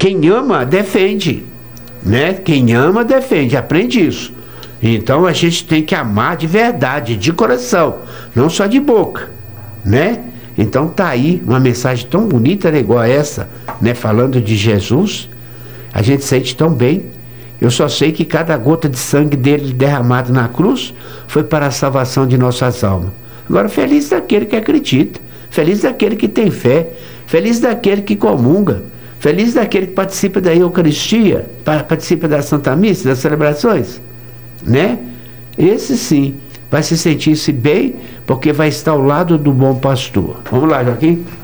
quem ama, defende, né? Quem ama, defende, aprende isso. Então a gente tem que amar de verdade, de coração, não só de boca, né? Então tá aí uma mensagem tão bonita, né, igual essa, né, falando de Jesus. A gente sente tão bem. Eu só sei que cada gota de sangue dele derramado na cruz foi para a salvação de nossas almas. Agora, feliz daquele que acredita, feliz daquele que tem fé, feliz daquele que comunga, feliz daquele que participa da Eucaristia, participa da Santa Missa, das celebrações, né? Esse sim vai se sentir-se bem, porque vai estar ao lado do bom pastor. Vamos lá, Joaquim.